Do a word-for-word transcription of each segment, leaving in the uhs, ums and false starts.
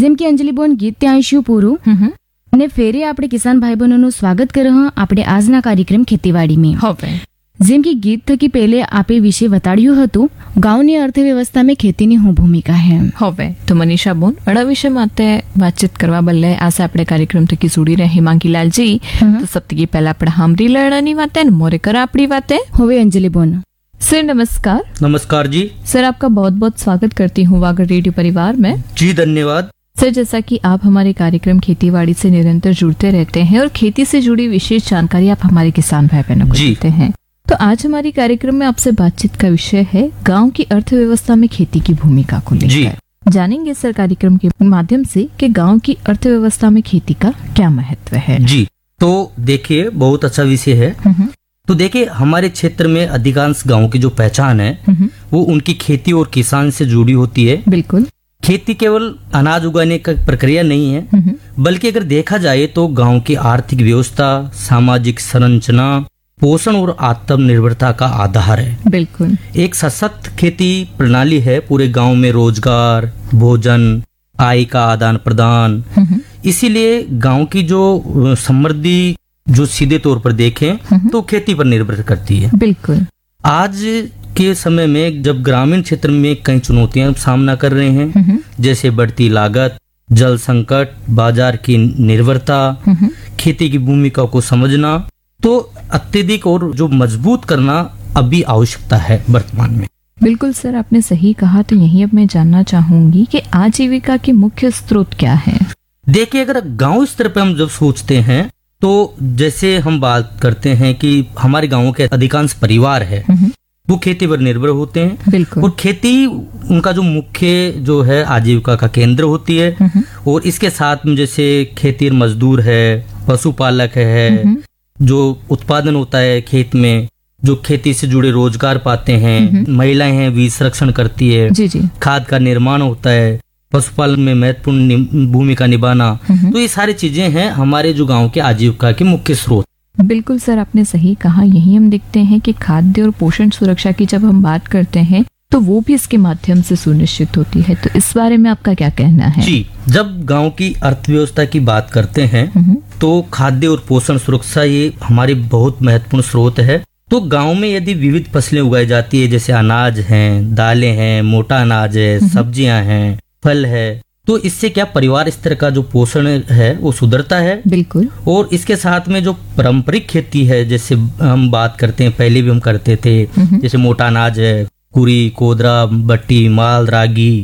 જેમ કે અંજલિબોન ગીત ત્યાં આવીશું પૂરું ને ફેરે આપણે કિસાન ભાઈ બહેનોનું સ્વાગત કર્યું આપણે આજના કાર્યક્રમ ખેતીવાડી में હવે જેમ કે ગીત થકી પહેલે આપે વિશે બતાડ્યું હતું ગાંવની અર્થવ્યવસ્થા में ખેતીની શું ભૂમિકા है હવે તો મનીષા બોન અડા વિશે માટે વાતચીત કરવા બદલે આજે આપણે કાર્યક્રમ થકી જોડી રહ્યા હિમાંગીલાલજી તો સપ્તકી પહેલા આપણે હામરી લડવાની વાતે ને મોરે કરા આપણી વાતે હવે અંજલિબોન सर नमस्कार। नमस्कार जी। सर आपका बहुत बहुत स्वागत करती हूँ वागर रेडियो परिवार में। जी धन्यवाद। सर जैसा कि आप हमारे कार्यक्रम खेतीबाड़ी से निरंतर जुड़ते रहते हैं और खेती से जुड़ी विशेष जानकारी आप हमारे किसान भाई बहनों को देते हैं, तो आज हमारी कार्यक्रम में आपसे बातचीत का विषय है गांव की अर्थव्यवस्था में खेती की भूमिका को लेकर। जानेंगे सर कार्यक्रम के माध्यम से कि गांव की अर्थव्यवस्था में खेती का क्या महत्व है। जी तो देखिए बहुत अच्छा विषय है। तो देखिए हमारे क्षेत्र में अधिकांश गांव की जो पहचान है वो उनकी खेती और किसान से जुड़ी होती है। बिल्कुल। खेती केवल अनाज उगाने का प्रक्रिया नहीं है, बल्कि अगर देखा जाए तो गांव की आर्थिक व्यवस्था, सामाजिक संरचना, पोषण और आत्मनिर्भरता का आधार है। बिल्कुल। एक सशक्त खेती प्रणाली है पूरे गांव में रोजगार, भोजन, आय का आदान प्रदान। इसीलिए गांव की जो समृद्धि जो सीधे तौर पर देखें तो खेती पर निर्भर करती है। बिल्कुल। आज के समय में जब ग्रामीण क्षेत्र में कई चुनौतियां सामना कर रहे हैं, जैसे बढ़ती लागत, जल संकट, बाजार की निर्भरता, खेती की भूमिका को समझना, तो अत्यधिक और जो मजबूत करना अभी आवश्यकता है वर्तमान में। बिल्कुल सर आपने सही कहा। तो यही अब मैं जानना चाहूंगी कि आजीविका के मुख्य स्रोत क्या है। देखिए अगर गांव स्तर पर हम जब सोचते हैं तो जैसे हम बात करते हैं कि हमारे गांवों के अधिकांश परिवार है वो खेती पर निर्भर होते हैं। बिल्कुल। और खेती उनका जो मुख्य जो है आजीविका का केंद्र होती है। और इसके साथ में जैसे खेती मजदूर है, पशुपालक है, जो उत्पादन होता है खेत में, जो खेती से जुड़े रोजगार पाते हैं, महिलाएं हैं बीज संरक्षण करती है, जी जी। खाद का निर्माण होता है, पशुपालन में महत्वपूर्ण भूमिका निभाना, तो ये सारी चीजें हैं हमारे जो गांव के आजीविका के मुख्य स्रोत। बिल्कुल सर आपने सही कहा। यही हम देखते हैं कि खाद्य और पोषण सुरक्षा की जब हम बात करते हैं तो वो भी इसके माध्यम से सुनिश्चित होती है, तो इस बारे में आपका क्या कहना है। जी जब गांव की अर्थव्यवस्था की बात करते हैं तो खाद्य और पोषण सुरक्षा ये हमारी बहुत महत्वपूर्ण स्रोत है। तो गांव में यदि विविध फसलें उगाई जाती है, जैसे अनाज हैं, दालें हैं, मोटा अनाज है, सब्जियां हैं, फल है, तो इससे क्या परिवार स्तर का जो पोषण है वो सुधरता है। बिल्कुल। और इसके साथ में जो पारंपरिक खेती है, जैसे हम बात करते हैं पहले भी हम करते थे, जैसे मोटा अनाज है, कुरी, कोदरा, बट्टी, माल, रागी,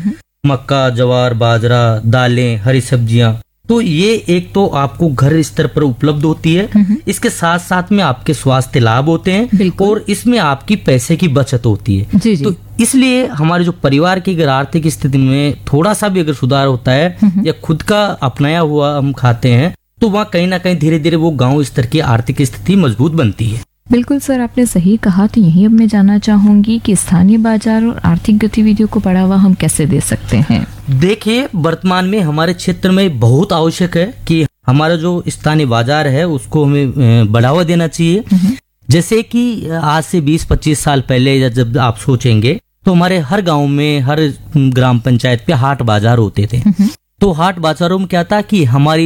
मक्का, जवार, बाजरा, दालें, हरी सब्जियां, तो ये एक तो आपको घर स्तर पर उपलब्ध होती है, इसके साथ साथ में आपके स्वास्थ्य लाभ होते हैं और इसमें आपकी पैसे की बचत होती है। जी जी। तो इसलिए हमारे जो परिवार की अगर आर्थिक स्थिति में थोड़ा सा भी अगर सुधार होता है या खुद का अपनाया हुआ हम खाते हैं तो वहाँ कहीं ना कहीं धीरे धीरे वो गांव स्तर की आर्थिक स्थिति मजबूत बनती है। बिल्कुल सर आपने सही कहा। तो यही अब मैं जानना चाहूंगी कि स्थानीय बाजार और आर्थिक गतिविधियों को बढ़ावा हम कैसे दे सकते हैं। देखिए वर्तमान में हमारे क्षेत्र में बहुत आवश्यक है कि हमारा जो स्थानीय बाजार है उसको हमें बढ़ावा देना चाहिए। जैसे कि आज से बीस पच्चीस साल पहले जब आप सोचेंगे तो हमारे हर गांव में, हर ग्राम पंचायत पे हाट बाजार होते थे। तो हाट बाजारों में क्या था कि हमारी